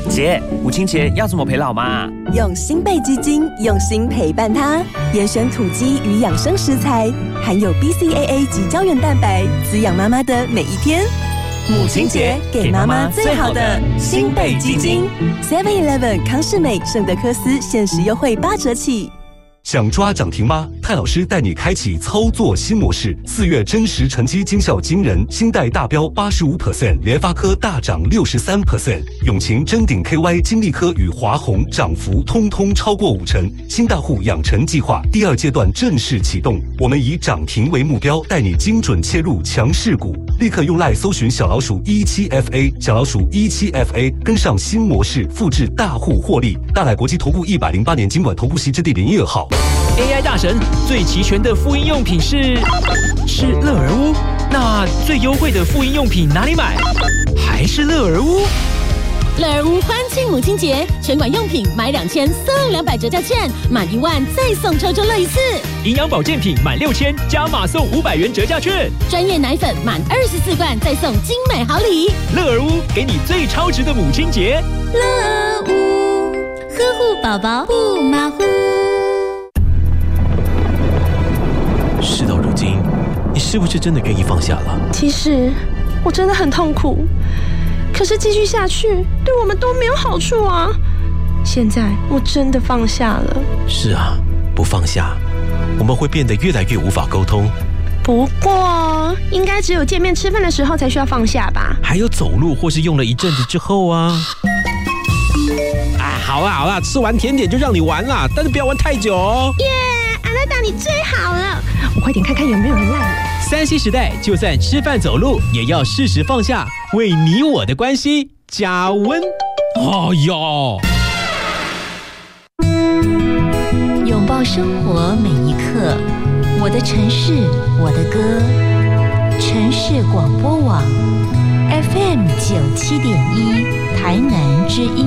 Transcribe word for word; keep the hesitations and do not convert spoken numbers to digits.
姐，母亲节要怎么陪老妈？ 用新贝基金用心陪伴她，严选土鸡与养生食材，含有 B C A A 及胶原蛋白，滋养妈妈的每一天。母亲节给妈妈最好的新贝基金 ，Seven Eleven 康士美、圣德科斯限时优惠八折起。 想抓涨停吗？泰老师带你开启操作新模式，四月真实成绩绩效惊人，新代大标 百分之八十五， 联发科大涨 百分之六十三， 永勤、臻鼎 K Y、金利科与华宏涨幅通通超过五成。新大户养成计划第二阶段正式启动，我们以涨停为目标，带你精准切入强势股。立刻用 LINE 搜寻小老鼠一七 F A， 小老鼠一七 F A， 跟上新模式，复制大户获利。大来国际投顾一百零八年金管投顾西之第零一二号。 A I 大神最齐全的妇婴用品是是乐儿屋，那最优惠的妇婴用品哪里买？还是乐儿屋？ 乐儿屋欢庆母亲节，全馆用品买两千送两百折价券，满一万再送抽抽乐一次。 营养保健品满六千加码送五百元折价券。 专业奶粉满二十四罐再送精美好礼。 乐儿屋给你最超值的母亲节。 乐儿屋呵护宝宝不马虎。 事到如今，你是不是真的愿意放下了？ 其实我真的很痛苦，可是继续下去对我们都没有好处啊。现在我真的放下了。 是啊，不放下，我们会变得越来越无法沟通。 不过应该只有见面吃饭的时候才需要放下吧？ 还有走路或是用了一阵子之后啊。啊，好啦好啦，吃完甜点就让你玩啦，但是不要玩太久哦。 耶、yeah, 阿娜达你最好了，我快点看看有没有人赖了。 三 C 时代，就算吃饭走路也要适时放下，为你我的关系加温。 哦哟， 拥抱生活每一刻，我的城市，我的歌。城市广播网 F M 九七点一，台南之音。